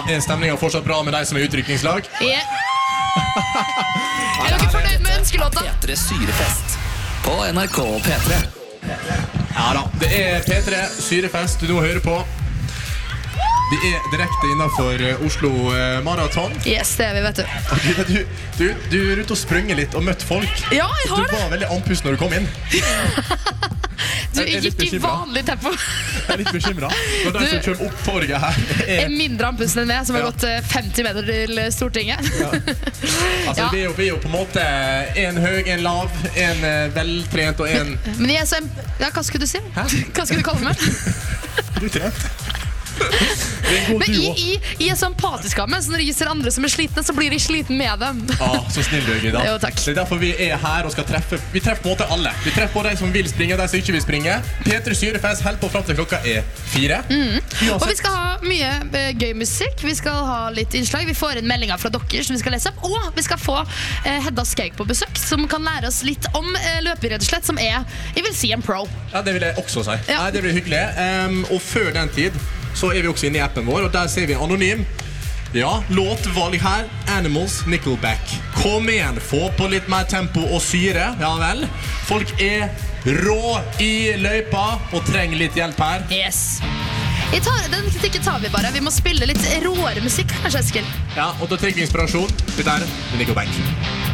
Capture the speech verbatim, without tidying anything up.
Er stemningen fortsatt bra med deg som er utrykningslag? Yeah. Er dere fornøyd med ønskelåta? P tre Syrefest på N R K P tre. Ja da, det er P tre Syrefest du nå hører på. Det er direkte innenfor Oslo Marathon. Yes, det er vi, vet du. Okay, du, du, du er ute og sprunget litt og møtt folk. Ja, jeg har det. Du var veldig andpust når du kom inn. Du gikk i vanlig tempo. Jeg er litt bekymret. Når de som kommer opp torget her er, er mindre andpusten enn meg, som har ja. gått femti meter til Stortinget. Ja. Altså, ja. vi, er jo, vi er jo på en måte en høy, en lav, en veltrent og en... Men, men jeg er så en... Ja, hva skulle du si? Hæ? Hva skulle du kalle meg? Du er trent. Men i, i, i er så empatisk av meg, så når jeg ser andre som er slitne, så blir jeg sliten med dem. Ah, så snill du, Gida. Jo, takk. Det er derfor vi er her og skal treffe. Vi treffer på en måte alle. Vi treffer på de som vil springe, de som ikke vil springe. P tre Syrefest helt på frem til klokka er fire. Mm. Og vi skal ha mye uh, gøy musikk. Vi skal ha litt innslag. Vi får inn meldinger fra dere som vi skal lese opp. Og vi skal få uh, Hedda Skaug på besøk, som kan lære oss litt om uh, løper, rett og slett, som er, jeg vil si, en pro. Ja, det vil jeg også si. Ja. Nei, det blir hyggelig. Um, og før den tid så er vi også inne i appen vår, og der ser vi anonym. Ja, låtvalg her, Animals, Nickelback. Kom igjen, få på litt mer tempo og syre, ja vel. Folk er rå i løypa og trenger litt hjelp her. Yes. Jeg tar, den kritikken tar vi bare. Vi må spille litt råere musikk, kanskje, Eskil. Ja, og da trenger vi inspirasjon. Dette er Nickelback.